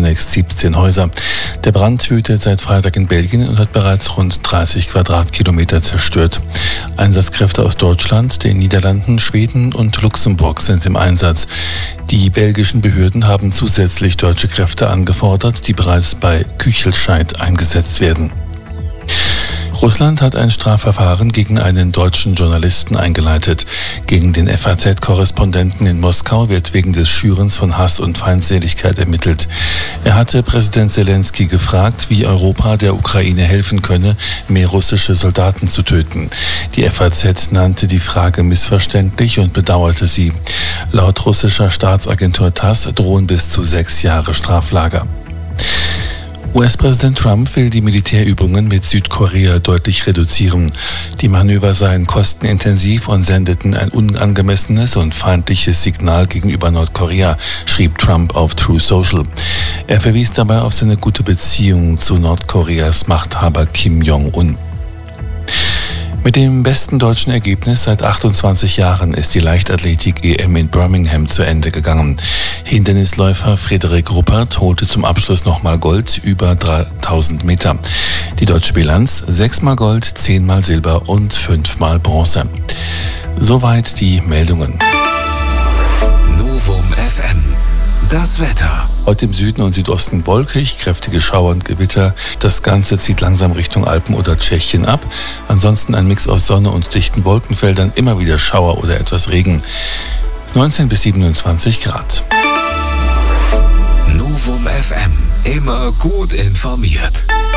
zunächst 17 Häuser. Der Brand wütet seit Freitag in Belgien und hat bereits rund 30 Quadratkilometer zerstört. Einsatzkräfte aus Deutschland, den Niederlanden, Schweden und Luxemburg sind im Einsatz. Die belgischen Behörden haben zusätzlich deutsche Kräfte angefordert, die bereits bei Küchelscheid eingesetzt werden. Russland hat ein Strafverfahren gegen einen deutschen Journalisten eingeleitet. Gegen den FAZ-Korrespondenten in Moskau wird wegen des Schürens von Hass und Feindseligkeit ermittelt. Er hatte Präsident Zelensky gefragt, wie Europa der Ukraine helfen könne, mehr russische Soldaten zu töten. Die FAZ nannte die Frage missverständlich und bedauerte sie. Laut russischer Staatsagentur TASS drohen bis zu 6 Jahre Straflager. US-Präsident Trump will die Militärübungen mit Südkorea deutlich reduzieren. Die Manöver seien kostenintensiv und sendeten ein unangemessenes und feindliches Signal gegenüber Nordkorea, schrieb Trump auf Truth Social. Er verwies dabei auf seine gute Beziehung zu Nordkoreas Machthaber Kim Jong-un. Mit dem besten deutschen Ergebnis seit 28 Jahren ist die Leichtathletik-EM in Birmingham zu Ende gegangen. Hindernisläufer Frederik Ruppert holte zum Abschluss nochmal Gold über 3000 Meter. Die deutsche Bilanz: 6-mal Gold, 10-mal Silber und 5-mal Bronze. Soweit die Meldungen. Novum FM. Das Wetter. Heute im Süden und Südosten wolkig, kräftige Schauer und Gewitter. Das Ganze zieht langsam Richtung Alpen oder Tschechien ab. Ansonsten ein Mix aus Sonne und dichten Wolkenfeldern, immer wieder Schauer oder etwas Regen. 19 bis 27 Grad. Novum FM. Immer gut informiert.